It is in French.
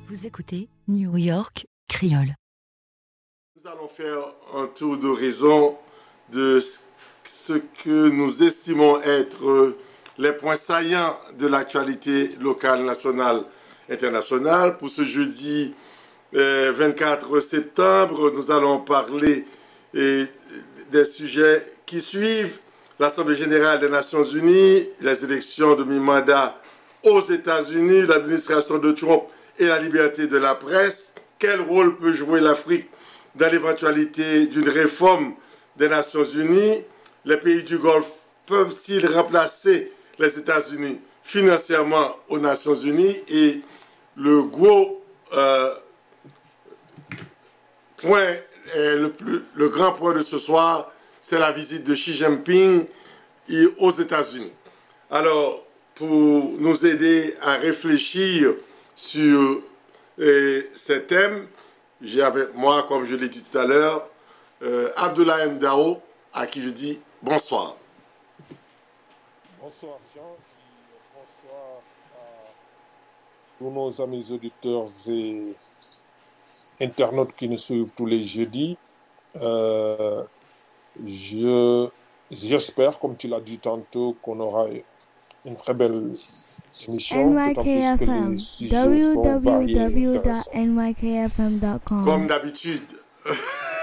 Vous écoutez New York Creole. Nous allons faire un tour d'horizon de ce que nous estimons être les points saillants de l'actualité locale, nationale, internationale. Pour ce jeudi 24 septembre, nous allons parler des sujets qui suivent: l'Assemblée générale des Nations unies, les élections de mi-mandat aux États-Unis, l'administration de Trump et la liberté de la presse. Quel rôle peut jouer l'Afrique dans l'éventualité d'une réforme des Nations unies? Les pays du Golfe peuvent-ils remplacer les États-Unis financièrement aux Nations unies? Et le gros point, le grand point de ce soir, c'est la visite de Xi Jinping aux États-Unis. Alors, pour nous aider à réfléchir sur ces thèmes, j'ai avec moi, comme je l'ai dit tout à l'heure, Abdoulaye Ndao, à qui je dis bonsoir. Bonsoir Jean, et bonsoir à tous nos amis auditeurs et internautes qui nous suivent tous les jeudis. J'espère, comme tu l'as dit tantôt, qu'on aura une très belle émission, d'autant plus que les sujets sont variés et intéressants. www.nykfm.com. Comme d'habitude,